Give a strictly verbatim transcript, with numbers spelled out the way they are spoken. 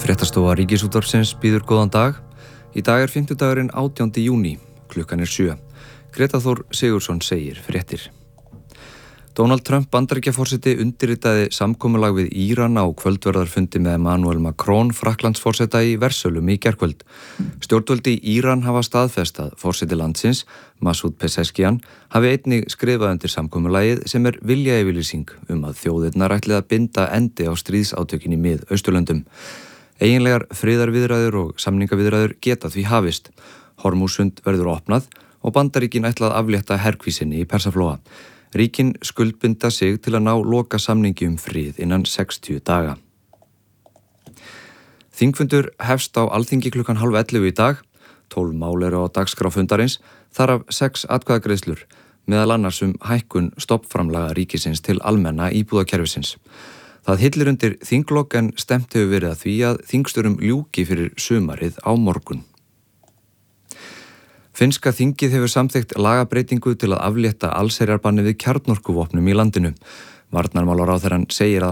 Fréttastofa Ríkisútvarpsins býður góðan dag. Í dag er fimmtudagurinn átjándi júní, klukkan er sjö. Greta Þór Sigurðsson segir fréttir. Donald Trump Bandaríkjaforseti undirritaði samkomulag við Íran á kvöldverðarfundi með Emmanuel Macron, Frakklandsforseta í Versölum í gærkvöld. Stjórnvöld í Íran hafa staðfest að forseti landsins, Masoud Pezeshkian, hafi einnig skrifað undir samkomulagið sem er viljayfirlýsing um að þjóðirnar ætlið að binda endi á stríðsátökin í Mið-Austurlöndum. Eiginlegar friðarviðræður og samningaviðræður geta því hafist. Hormússund verður opnað og Bandaríkin ætla að aflétta herkvísinni í Persaflóa. Ríkin skuldbinda sig til að ná loka samningi um frið innan sextíu daga. Þingfundur hefst á Alþingi klukkan hálf ellefu í dag. tólf mál eru á dagskrá fundarins, þar af sex atkvæðagreiðslur, meðal annars um hækkun stofnframlaga ríkisins til almenna íbúðakerfisins. Það hillir undir þinglok en stemt hefur verið að því að þingsturum ljúki fyrir sumarið á morgun. Finnska þingið hefur samþykkt lagabreytingu til að aflétta allsherjarbanni við kjarnorkuvopnum í landinu. Varnarmálaráðherrann segir að